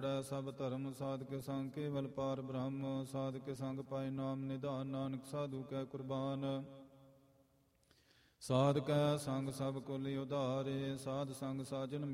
ਵਿਛੜੈ ਸਭ ਧਰਮ। ਸਾਧ ਕੇ ਸੰਗ ਕੇਵਲ ਪਾਰ ਬ੍ਰਹਮ। ਸਾਧ ਕੇ ਸੰਗ ਪਾਏ ਨਾਮ ਨਿਧਾਨ। ਨਾਨਕ ਸਾਧੂ ਕੈ ਕੁਰਬਾਨ। ਸਾਧ ਕੈ ਸੰਗ ਸਭ ਕੁਲ ਉਧਾਰੇ। ਸਾਧ ਸੰਗ ਸਾਜਨ